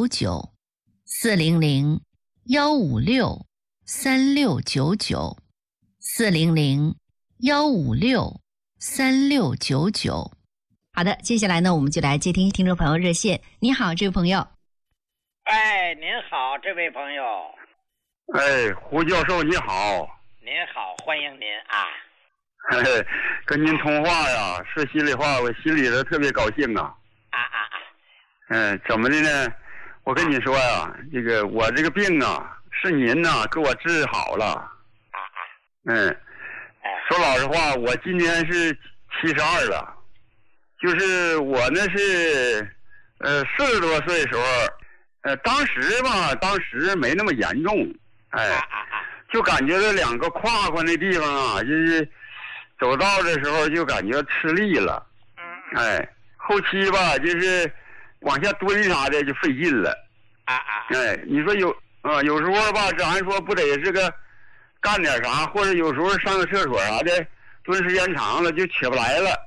400-156-3699，400-156-3699。好的，接下来呢，我们就来接听众朋友热线。你好，这位朋友。 哎，您好，这位朋友。 哎，胡教授你好。 您好，欢迎您啊。 跟您通话呀，说心里话，我心里头特别高兴啊。怎么的呢？我跟你说呀，这个我这个病啊，是您呐给我治好了。说老实话，我今年是72了。就是我呢是40多岁的时候，当时没那么严重，就感觉这两个胯那地方啊，就是走道的时候就感觉吃力了，后期吧就是往下蹲啥的就费劲了，你说有时候吧，咱说不得是个干点啥，或者有时候上个厕所啥的，蹲时间长了就起不来了。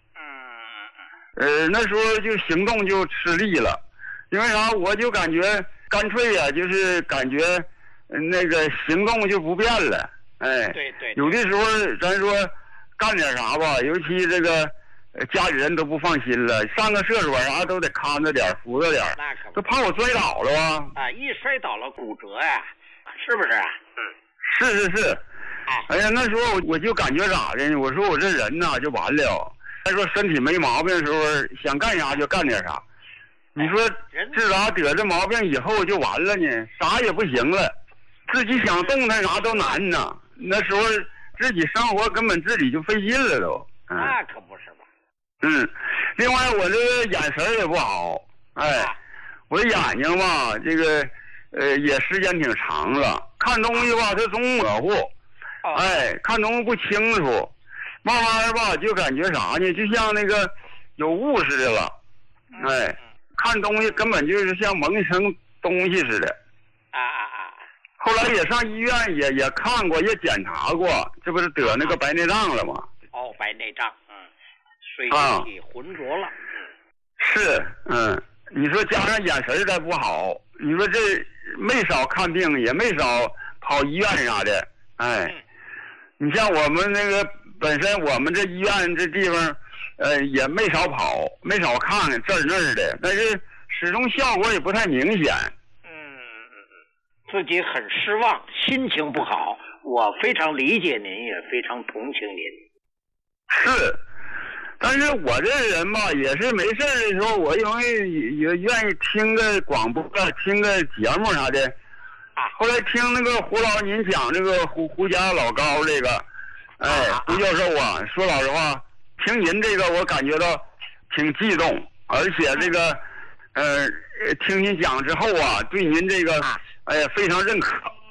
那时候就行动就吃力了，因为啥？我就感觉干脆呀，就是感觉那个行动就不便了。 对， 有的时候咱说干点啥吧，尤其这个家里人都不放心了，上个厕所啥都得看着点，扶着点， 那可都怕我摔倒了吧？ 一摔倒了骨折呀，是不是？ 是。哎呀，那时候我就感觉咋的？我说我这人呐就完了。他说身体没毛病的时候，想干啥就干点啥。你说自打得这毛病以后就完了呢，啥也不行了，自己想动弹啥都难呐。那时候自己生活根本自己就费劲了都。 那可不是吧？ 另外我这个眼神也不好，我眼睛吧，这个也时间挺长了，看东西吧它总模糊，看东西不清楚。慢慢吧，就感觉啥呢？就像那个有雾似的了，看东西根本就是像蒙一层东西似的。后来也上医院也看过，也检查过，这不是得那个白内障了吗？ 白内障，水体浑浊了。 是，你说加上眼神再不好，你说这没少看病，也没少跑医院啥的，你像我们那个。本身我们这医院这地方，也没少跑，没少看这儿那儿的，但是始终效果也不太明显。 自己很失望，心情不好。我非常理解您，也非常同情您。 是，但是我这人吧，也是没事的时候，我容易也愿意听个广播，听个节目啥的。后来听那个胡老您讲这个胡家老高这个。胡教授啊，说老实话，听您这个我感觉到挺激动，而且这个听您讲之后啊，对您这个非常认可。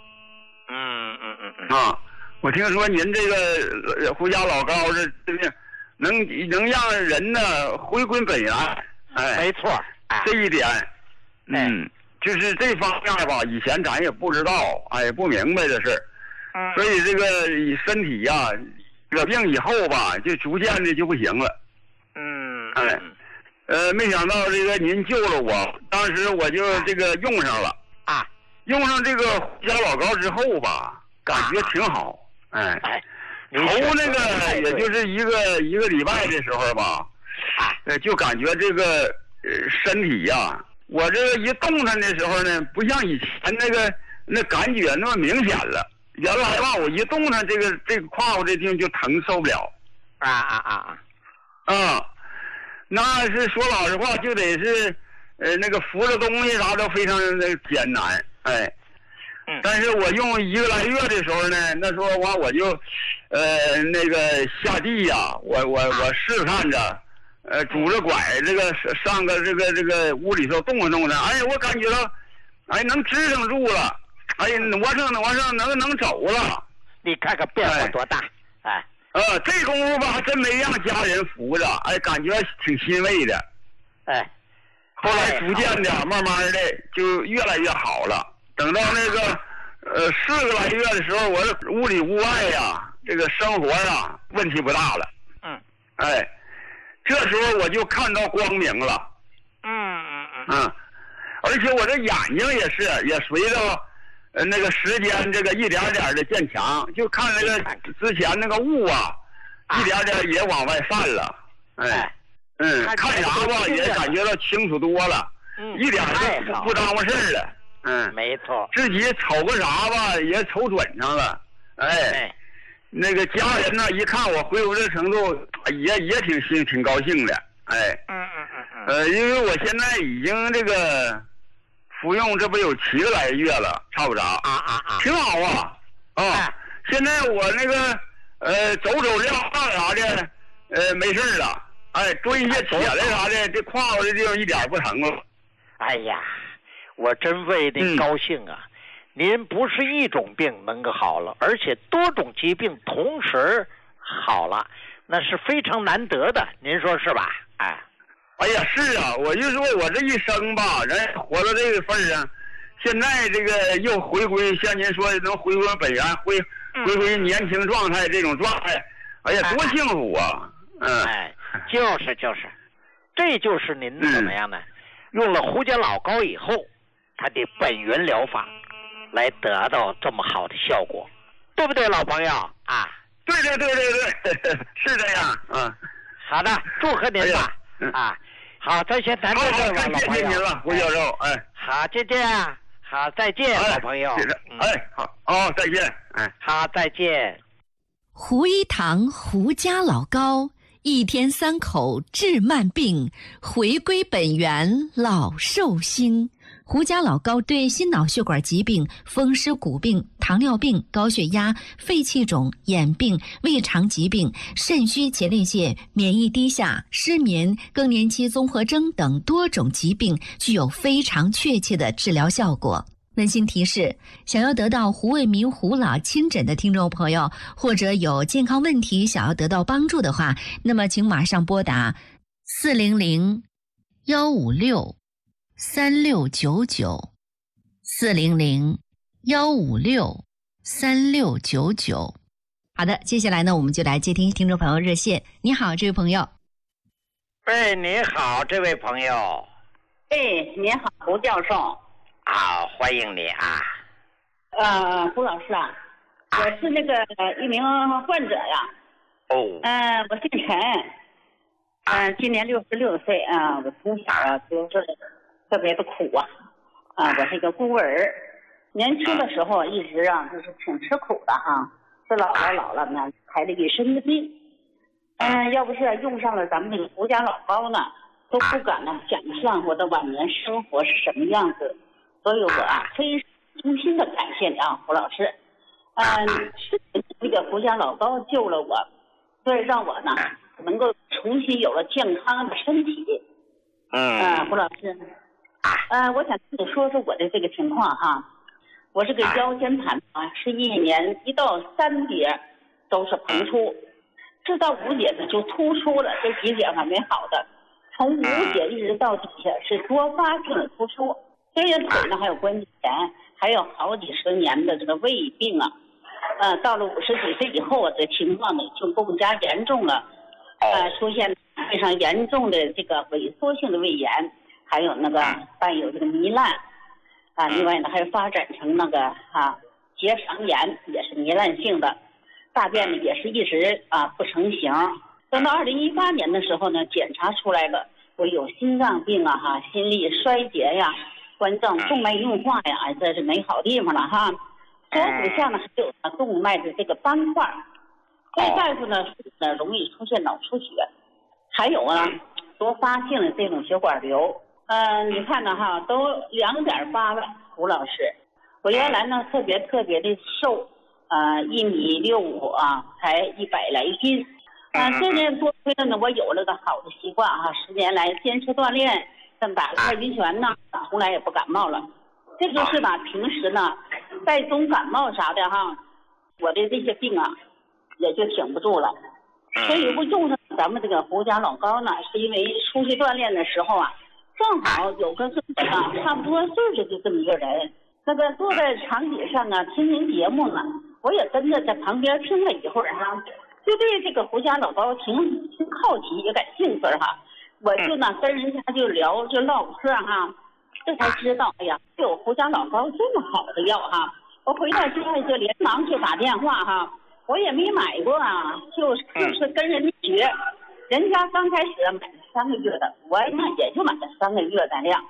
我听说您这个胡家老高这个能让人呢回归本源， 没错， 这一点，就是这方面吧，以前咱也不知道，不明白这事儿。所以这个身体呀，得病以后吧，就逐渐的就不行了。没想到这个您救了我，当时我就这个用上了用上这个胡家老高之后吧，感觉挺好。头那个也就是一个礼拜的时候吧，就感觉这个身体呀，我这个一动弹的时候呢，不像以前那感觉那么明显了。原来吧，我一动弹，这个胯这地方就疼，受不了。那是说老实话，就得是那个扶着东西啥都非常的艰难。但是我用1个来月的时候呢，那时候我就那个下地呀，我试探着拄着拐这个上个这个屋里头动弹，我感觉到能支撑住了。挪上能走了， 你看看变化多大！ 这功夫吧，还真没让家人扶着，感觉挺欣慰的。后来逐渐的，慢慢的就越来越好了。等到那个4个来月的时候，我屋里屋外呀，这个生活啊问题不大了。这时候我就看到光明了。 而且我这眼睛也随着那个时间这个一点点的渐强，就看那个之前那个雾啊，一点点也往外散了。看啥吧也感觉到清楚多了，一点都不耽误事儿了。 没错。 自己瞅个啥吧也瞅准上了，那个家人呢一看我恢复这程度，也挺高兴的，因为我现在已经这个服用这不有7个来月了，差不多挺好啊。现在我那个走撂啥的没事了，蹲一些铁来啥的，这胯子这地方一点不疼了。 哎呀，我真为您高兴啊！您不是一种病能够好了，而且多种疾病同时好了，那是非常难得的，您说是吧？ 哎呀，是啊，我就说我这一生吧，人活到这个份上，现在这个又回归，像您说能回归本源，回归年轻状态这种状态，哎呀，多幸福啊！ 就是，这就是您怎么样呢？用了胡家老膏以后，它的本源疗法来得到这么好的效果，对不对，老朋友啊？ 对，是这样。 好的，祝贺您吧！好，咱先谈到这儿吧，老朋友。谢谢您了，胡教授。 好，再见。好，再见，老朋友。 好，再见。 好，再见。 胡一堂胡家老膏，1天3口治慢病，回归本源老寿星。胡家老膏对心脑血管疾病、风湿骨病、糖尿病、高血压、肺气肿、眼病、胃肠疾病、肾虚前列腺、免疫低下、失眠、更年期综合征等多种疾病具有非常确切的治疗效果。温馨提示：想要得到胡卫民胡老亲诊的听众朋友，或者有健康问题想要得到帮助的话，那么请马上拨打400-156-3699，400-156-3699。好的，接下来呢，我们就来接听众朋友热线。你好，这位朋友。 你好，这位朋友。 你好，胡教授。 欢迎你啊。 胡老师啊，我是那个一名患者呀。我姓陈，今年66岁啊。我从小就是特别的苦啊。我是一个孤儿，年轻的时候一直就是挺吃苦的是老了呢，排了一身的病。要不是用上了咱们这个胡家老膏呢，都不敢想象我的晚年生活是什么样子。所以我非常衷心的感谢你胡老师。是那个胡家老膏救了我，所以让我呢能够重新有了健康的身体。胡老师，我想跟你说说我的这个情况我这个腰间盘是1年1到3节都是膨出，直到5节呢就突出了，这几节还没好的，从5节一直到底下是多发性的突出。这些腿呢还有关节炎，还有好几十年的这个胃病到了50几岁以后这情况呢就更加严重了。出现非常严重的这个萎缩性的胃炎，还有那个伴有这个糜烂另外呢还发展成那个结肠炎，也是糜烂性的，大便呢也是一直不成形。等到2018年的时候呢，检查出来了我有心脏病心力衰竭呀，冠状动脉硬化呀，这是没好地方了左骨下呢还有动脉的这个斑块，所以大夫呢容易出现脑出血，还有多发性的这种血管瘤。你看呢都2.8了。胡老师，我原来呢特别的瘦，1.65米才100来斤。这年多亏了呢我有了个好的习惯10年来坚持锻炼，像打个太极拳呢从来也不感冒了。这就是平时呢带种感冒啥的我的这些病也就挺不住了。所以我用上咱们这个胡家老膏呢，是因为出去锻炼的时候正好有个跟我差不多岁数的这么一个人，那个坐在长椅上听您节目呢，我也跟着在旁边听了一会儿就对这个胡家老膏挺好奇，也感兴趣我就跟人家就聊就唠嗑这才知道，哎呀，有胡家老高这么好的药哈！我回到家里就连忙就打电话哈，我也没买过啊，就是跟人家学，人家刚开始买3个月的，我那也就买了3个月的量。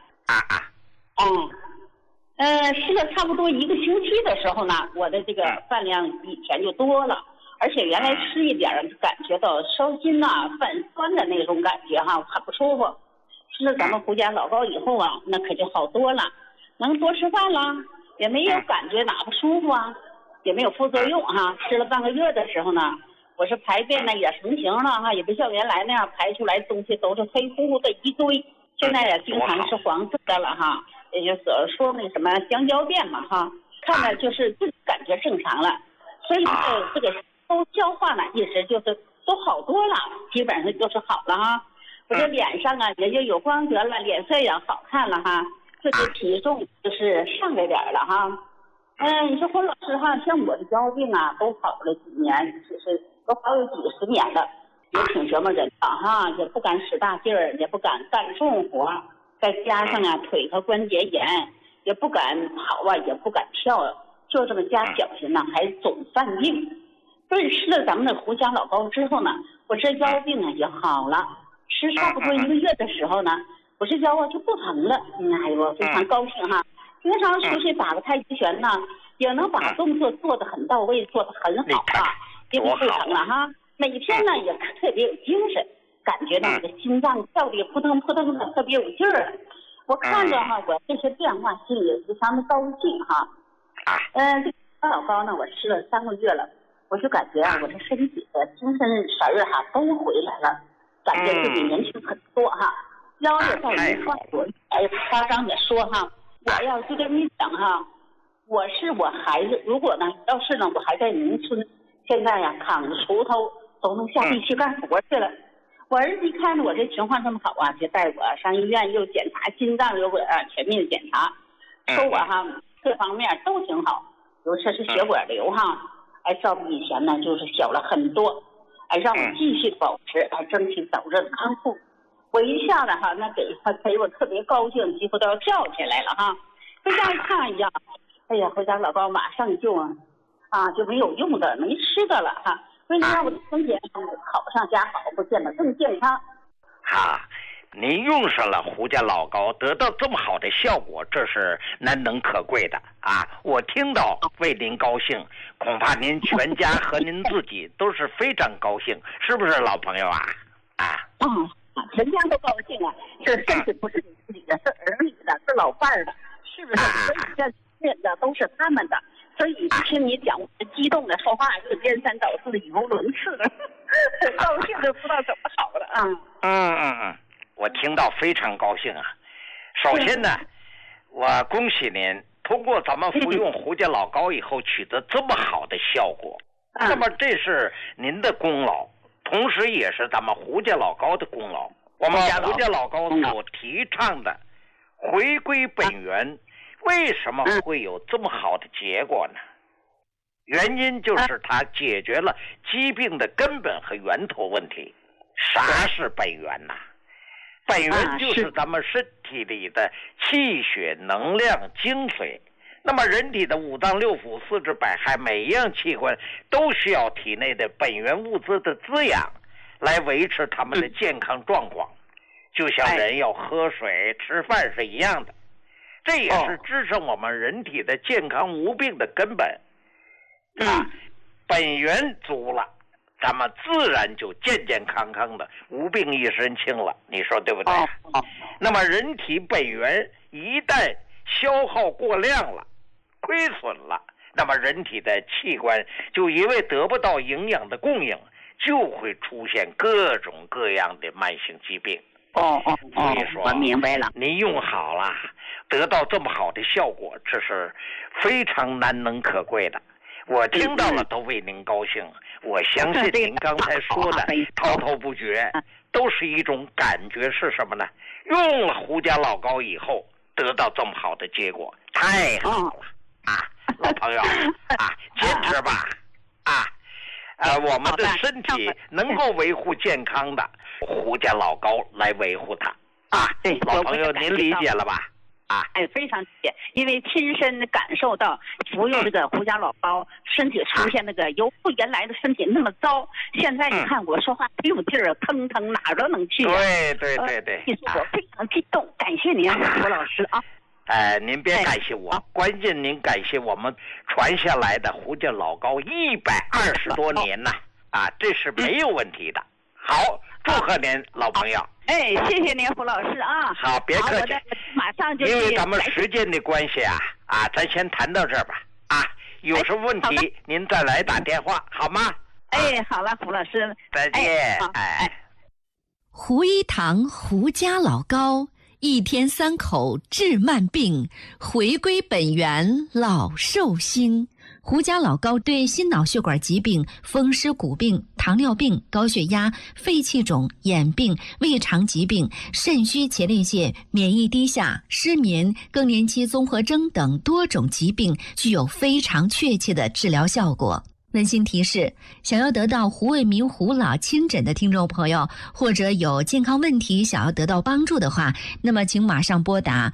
吃了差不多1个星期的时候呢，我的这个饭量以前就多了，而且原来吃一点感觉到烧心呐、泛酸的那种感觉哈，很不舒服。吃了咱们胡家老高以后啊，那可就好多了，能多吃饭了，也没有感觉哪不舒服啊，也没有副作用哈。吃了半个月的时候呢，我是排便呢也成型了哈，也不像原来那样排出来东西都是黑乎乎的一堆，现在也经常是黄色的了哈，也就是说那什么香蕉便嘛哈，看着就是感觉正常了，所以这个都消化呢，意思就是都好多了，基本上就是好了哈。我这脸上啊也就有光泽了，脸色也好看了哈，这个体重就是上来点了哈。你说胡老师哈，像我的腰病啊都好了几年，就是都好有几10年了，也挺折磨人的哈，也不敢使大劲儿，也不敢干重活，再加上啊腿和关节炎，也不敢跑啊，也不敢跳，就这么加小心呢，还总犯病。所以吃了咱们的胡家老高之后呢，我这腰病啊也好了。吃差不多1个月的时候呢，我这腰啊就不疼了，哎呦，非常高兴哈！经常出去打个太极拳呢，也能把动作做得很到位，做得很好啊，也不疼了哈。每天呢也特别有精神，感觉到我的心脏跳得扑腾扑腾的，特别有劲儿。我看着哈，我这些变化心里非常的高兴哈。这个老高呢，我吃了3个月了，我就感觉啊，我这身体的精神神儿哈都回来了。感觉自己年轻很多哈，腰也在没放过，夸张的说哈，我要就跟你讲哈，我孩子，如果呢，要是呢，我还在农村，现在呀扛着锄头都能下地去干活去了。我儿子一看着我这情况这么好啊，就带我上医院又检查心脏，又全面检查，说我哈各方面都挺好，尤其是血管瘤哈，照比以前呢就是小了很多。让我继续保持，争取早日康复。我一下子哈，那给我特别高兴，几乎都要跳起来了哈。回家一看呀，哎呀，回家老高马上就没有用的，没吃的了哈。所以让我的身体好上加好，不见得更健康。 您用上了胡家老高，得到这么好的效果，这是难能可贵的啊！我听到为您高兴，恐怕您全家和您自己都是非常高兴，是不是老朋友啊？ 全家都高兴啊！这甚至不是你自己的，是儿女的，是老伴儿的，是不是？所以这见的都是他们的，所以听你讲，我激动的说话就颠三倒四的语无伦次的，高兴的不知道怎么好了我听到非常高兴啊！首先呢，我恭喜您通过咱们服用胡家老高以后取得这么好的效果，那么这是您的功劳，同时也是咱们胡家老高的功劳。我们胡家老高所提倡的回归本源，为什么会有这么好的结果呢？原因就是它解决了疾病的根本和源头问题。啥是本源呢？本源就是咱们身体里的气血能量精髓。那么人体的5脏6腑4肢百骸，每一样器官都需要体内的本源物质的滋养来维持他们的健康状况，就像人要喝水吃饭是一样的。这也是支撑我们人体的健康无病的根本。本源足了，咱们自然就健健康康的，无病一身轻了，你说对不对？那么人体本源一旦消耗过量了，亏损了，那么人体的器官就因为得不到营养的供应，就会出现各种各样的慢性疾病。所以说， 我明白了， 您用好了，得到这么好的效果，这是非常难能可贵的。我听到了都为您高兴，我相信您刚才说的滔滔不绝，都是一种感觉，是什么呢？用了胡家老高以后，得到这么好的结果，太好了老朋友坚持吧我们的身体能够维护健康的，胡家老高来维护它对，老朋友您理解了吧？ 非常理解，因为亲身感受到服用这个胡家老膏，身体出现那个由原来的身体那么糟，现在你看我说话没有劲儿，腾腾哪儿都能去。 对， 我非常激动，感谢您，胡老师啊。 您别感谢我，关键您感谢我们传下来的胡家老膏120多年呐，这是没有问题的。好，祝贺您，老朋友。 谢谢您，胡老师啊。 好，别客气， 马上就因为咱们时间的关系咱先谈到这儿吧。有什么问题您再来打电话，好吗？ 好了，胡老师， 再见。 胡一堂胡家老膏，1天3口治慢病，回归本源老寿星。胡家老膏对心脑血管疾病、风湿骨病、糖尿病、高血压、肺气肿、眼病、胃肠疾病、肾虚前列腺、免疫低下、失眠、更年期综合征等多种疾病具有非常确切的治疗效果。温馨提示：想要得到胡卫民胡老亲诊的听众朋友，或者有健康问题想要得到帮助的话，那么请马上拨打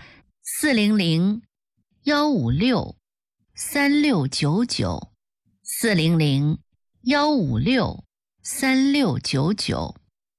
400-156-3699 400-156-3699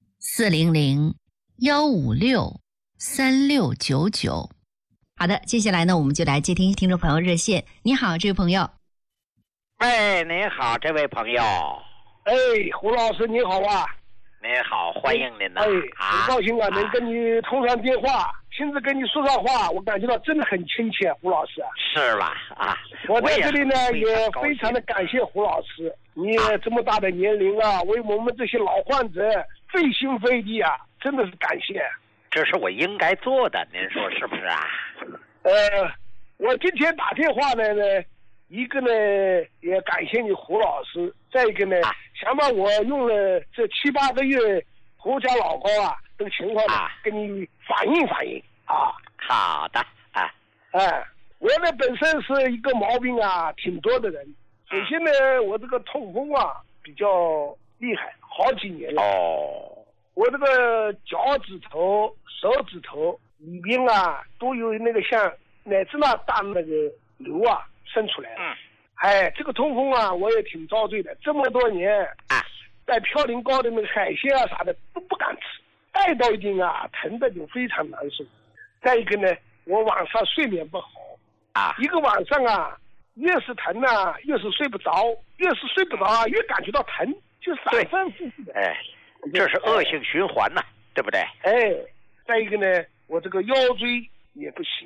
400-156-3699。好的，接下来呢，我们就来接听听众朋友热线。你好，这位朋友。 您好，这位朋友。 胡老师你好啊。 您好，欢迎您呐。 很高兴能跟你通上电话，亲自跟你说上话，我感觉到真的很亲切，胡老师。 是吧？ 我在这里呢也非常的感谢胡老师，你这么大的年龄为我们这些老患者费心费力真的是感谢。 这是我应该做的，您说是不是啊？ 我今天打电话呢，一个呢也感谢你胡老师，再一个呢想把我用了这7、8个月胡家老膏这个情况呢跟你反映反映好的我呢本身是一个毛病挺多的人。首先呢我这个痛风比较厉害，好几年了。我这个脚趾头、手指头里边都有那个像奶子那大那个瘤生出来了。这个痛风我也挺遭罪的，这么多年在嘌呤高的那个海鲜啥的都不敢吃，带到一定疼的就非常难受。再一个呢，我晚上睡眠不好一个晚上越是疼越是睡不着，越是睡不着越感觉到疼，就反反复复的。 这是恶性循环对不对？ 再一个呢，我这个腰椎也不行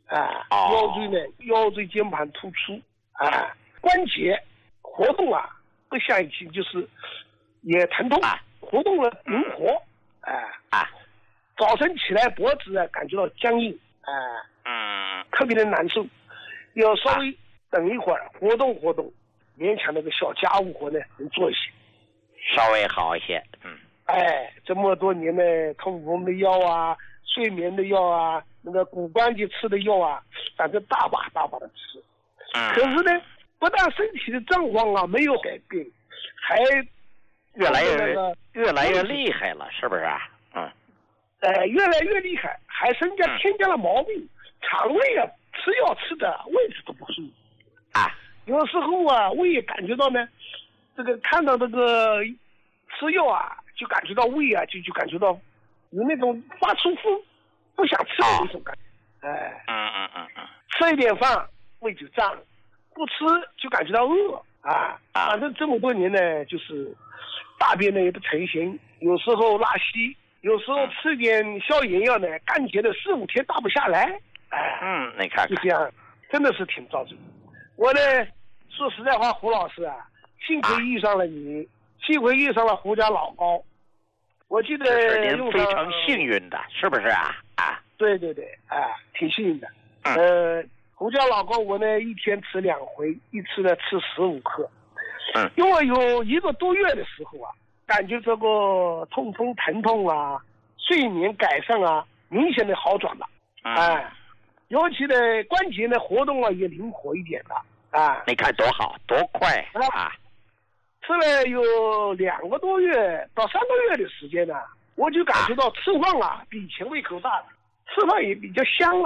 腰椎间盘突出关节活动不像以前就是也疼痛活动了灵活早晨起来脖子感觉到僵硬特别的难受，要稍微等一会儿活动活动，勉强那个小家务活呢能做一些， 稍微好一些。 这么多年呢，痛风的药睡眠的药那个骨关节吃的药反正大把大把的吃。可是呢，不但身体的状况没有改变，还越来越厉害了，是不是越来越厉害，还添加了毛病，肠胃吃药吃的位置都不舒服有时候我也感觉到呢，这个看到这个吃药就感觉到胃就感觉到有那种发出不想吃的那种感觉。吃一点饭胃就胀，不吃就感觉到饿反正这么多年呢，就是大便呢也不成形，有时候拉稀，有时候吃点消炎药呢，干结的4、5天大不下来。 你看看， 就这样，真的是挺遭罪。我呢，说实在话，胡老师幸亏遇上了你，幸亏遇上了胡家老膏。我记得是您非常幸运的，是不是对，挺幸运的。胡家老膏我呢1天吃2回，一次呢吃15克。因为有1个多月的时候感觉这个痛风疼痛睡眠改善明显的好转了。尤其的关节呢活动也灵活一点了你看多好多快吃了有2个多月到3个月的时间我就感觉到吃饭比以前胃口大了，吃饭也比较香了。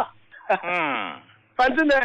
嗯， 反正呢，